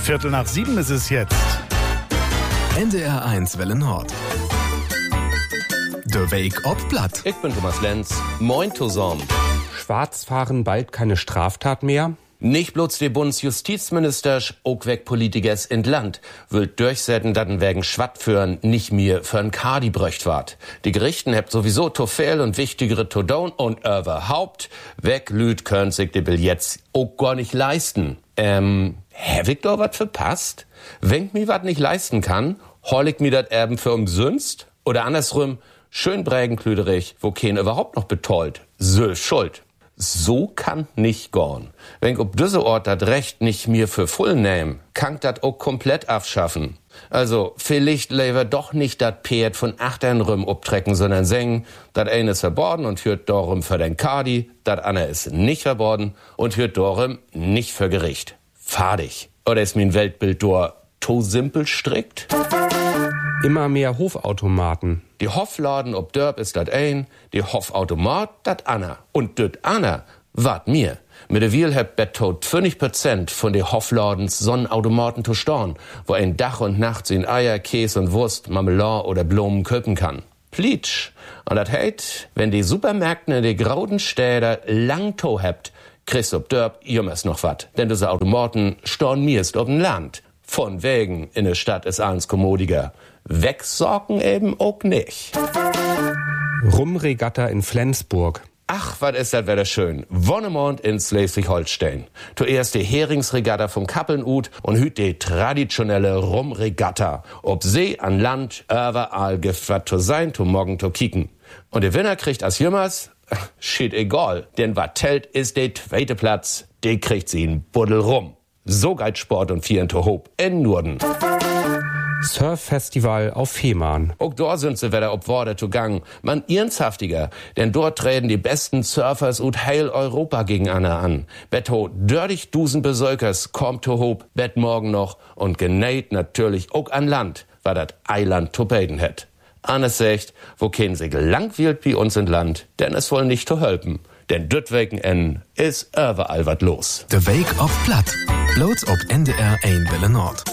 6:15 ist es jetzt. NDR 1 Welle Nord. De Week op Platt. Ich bin Thomas Lenz. Moin zusammen. Schwarzfahren bald keine Straftat mehr? Nicht bloß die Bundesjustizminister, auch weg Politikers in Land, will durchsetzen, dass wegen Schwattführen nicht mehr für ein Kadi bröcht ward. Die Gerichten habt sowieso to viel und wichtigere to down und überhaupt weg Lüd können sich die Billets auch gar nicht leisten. Hab ich da wat verpasst? Wenn ich mir wat nicht leisten kann, hol ich mir dat Erben für umsünst? Oder andersrum, schön Brägenklüderich, wo kein überhaupt noch betollt. Sölf schuld. So kann nicht gorn. Wenn ich ob diese Ort dat Recht nicht mir für voll nehm, kann dat auch komplett abschaffen. Also, vielleicht lieber doch nicht dat Pferd von achtern rüm obtrecken, sondern singen, dat eine ist verboten und hört darum für den Kadi, dat andere ist nicht verboten und hört darum nicht für Gericht. Fadig. Oder ist mein Weltbild dor to simpel strikt? Immer mehr Hofautomaten. Die Hofladen ob Dörp ist dat ein, die Hofautomat dat Anna. Und dat Anna wart mir. Mit der Wiel hab bettot 20% von den Hofladens Sonnenautomaten zu storn, wo ein Dach und Nacht in Eier, Käse und Wurst, Marmelade oder Blumen köpen kann. Plitsch. Und dat heit, wenn die Supermärkte in die grauen Städte lang to habt, kriegst ob Dörp jümmers noch wat. Denn diese Automaten storn mirst ob'n Land. Von wegen, in der Stadt ist alles kommodiger. Wegsorgen eben auch nicht. Rumregatta in Flensburg. Ach, was ist das wieder schön. Wonnemond in Schleswig-Holstein. Zuerst die Heringsregatta vom Kappeln-Ut und hüt die traditionelle Rumregatta. Ob See, an Land, überall gibt wat zu sein, zu morgen zu kicken. Und der Winner kriegt als jümmers, shit egal, denn wat tellt ist der zweite Platz, die kriegt sie in Buddel rum. So geit Sport und Vieren to Hope in Norden. Surf-Festival auf Fehmarn. Auch dort sind sie wieder ob Worte zu gang. Man irnshaftiger, denn dort treten die besten Surfers ut heil Europa gegeneinander an. Betto dördig dusen Besökers kommt to Hope, bet morgen noch und genäht natürlich auch an Land, weil dat Eiland to beten het. Annes sagt, wo kein sich langweilt wie uns in Land, denn es wohl nicht zu helfen. Denn döttwegen en is überall wat los. De Week op Platt. Bloß ob NDR 1 Welle Nord.